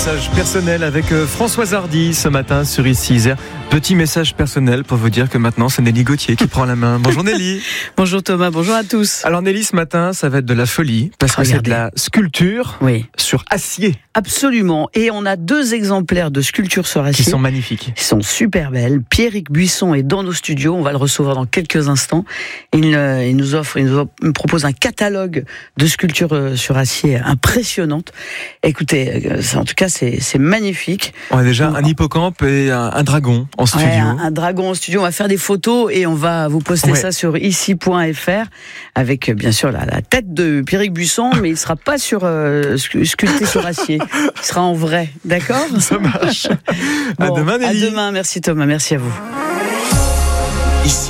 message personnel avec Françoise Hardy ce matin sur Ici Isère. Petit message personnel pour vous dire que maintenant c'est Nelly Gauthier qui prend la main. Bonjour Nelly. Bonjour Thomas, bonjour à tous. Alors Nelly, ce matin ça va être de la folie parce que c'est de la sculpture sur acier. Absolument, et on a 2 exemplaires de sculptures sur acier. Qui sont magnifiques. Qui sont super belles. Pierrick Buisson est dans nos studios, on va le recevoir dans quelques instants. Il nous propose un catalogue de sculptures sur acier impressionnantes. Écoutez, en tout cas c'est magnifique. On a déjà un hippocampe et un dragon en studio. Un dragon en studio, on va faire des photos et on va vous poster ça sur ici.fr avec bien sûr la tête de Pierrick Buisson, mais il ne sera pas sculpté sur acier. Il sera en vrai, d'accord ? Ça marche. Bon, à demain, Nelly. À demain, merci Thomas, merci à vous. Ici,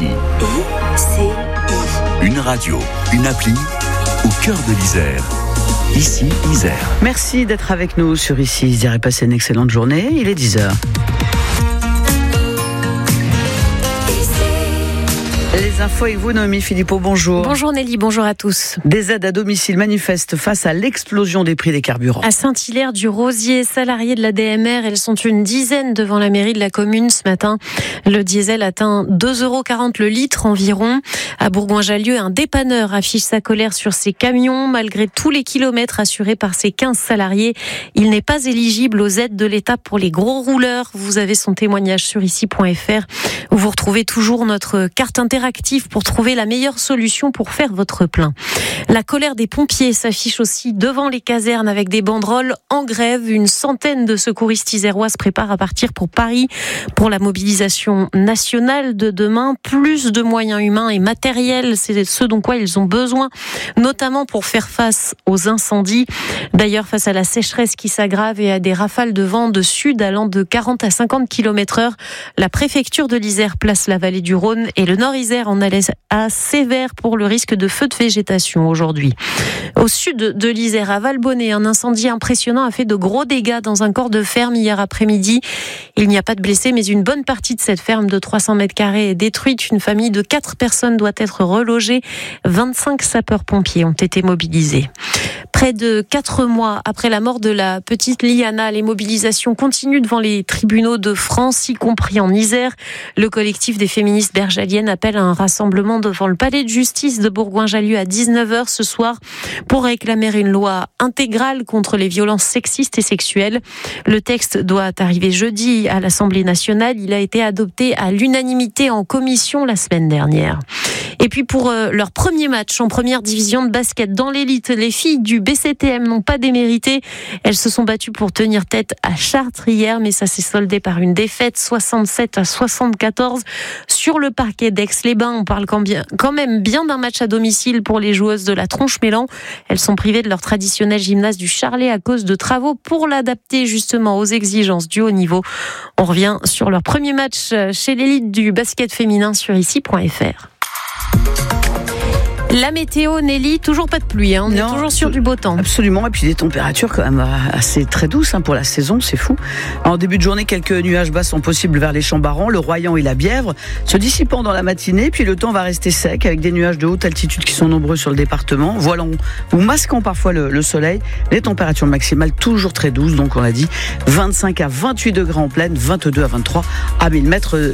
une radio, une appli au cœur de l'Isère. Ici, Isère. Merci d'être avec nous sur Ici Isère et passez une excellente journée. Il est 10h. Les infos avec vous, Noémie Philippot, bonjour. Bonjour Nelly, bonjour à tous. Des aides à domicile manifestent face à l'explosion des prix des carburants. À Saint-Hilaire-du-Rosier, salariés de la DMR, elles sont une dizaine devant la mairie de la commune ce matin. Le diesel atteint 2,40 € le litre environ. À Bourgoin-Jallieu, un dépanneur affiche sa colère sur ses camions. Malgré tous les kilomètres assurés par ses 15 salariés, il n'est pas éligible aux aides de l'État pour les gros rouleurs. Vous avez son témoignage sur ici.fr où vous retrouvez toujours notre carte interactive pour trouver la meilleure solution pour faire votre plein. La colère des pompiers s'affiche aussi devant les casernes avec des banderoles en grève. Une centaine de secouristes isérois se préparent à partir pour Paris pour la mobilisation nationale de demain. Plus de moyens humains et matériels, c'est ce dont quoi ils ont besoin, notamment pour faire face aux incendies. D'ailleurs, face à la sécheresse qui s'aggrave et à des rafales de vent de sud allant de 40 à 50 km/h, la préfecture de l'Isère place la vallée du Rhône et le Nord-Isère en alerte sévère pour le risque de feu de végétation aujourd'hui. Au sud de l'Isère, à Valbonnet, un incendie impressionnant a fait de gros dégâts dans un corps de ferme hier après-midi. Il n'y a pas de blessés, mais une bonne partie de cette ferme de 300 mètres carrés est détruite. Une famille de 4 personnes doit être relogée. 25 sapeurs-pompiers ont été mobilisés. Près de 4 mois après la mort de la petite Liana, les mobilisations continuent devant les tribunaux de France, y compris en Isère. Le collectif des féministes bergaliennes appelle à un rassemblement devant le palais de justice de Bourgoin-Jallieu à 19h ce soir pour réclamer une loi intégrale contre les violences sexistes et sexuelles. Le texte doit arriver jeudi à l'Assemblée nationale. Il a été adopté à l'unanimité en commission la semaine dernière. Et puis pour leur premier match en première division de basket dans l'élite, les filles du BCTM n'ont pas démérité. Elles se sont battues pour tenir tête à Chartres hier, mais ça s'est soldé par une défaite 67-74 sur le parquet d'Aix-les-Bains. On parle quand même bien d'un match à domicile pour les joueuses de la Tronche-Mélan. Elles sont privées de leur traditionnel gymnase du Charlet à cause de travaux pour l'adapter justement aux exigences du haut niveau. On revient sur leur premier match chez l'élite du basket féminin sur ici.fr. La météo, Nelly, toujours pas de pluie, on est toujours sur du beau temps. Absolument, et puis des températures quand même assez très douces pour la saison, c'est fou. En début de journée, quelques nuages bas sont possibles vers les Champs-Barans, le Royan et la Bièvre, se dissipant dans la matinée, puis le temps va rester sec avec des nuages de haute altitude qui sont nombreux sur le département, voilant ou masquant parfois le soleil. Les températures maximales toujours très douces, donc on l'a dit, 25 à 28 degrés en plaine, 22 à 23 à 1000 mètres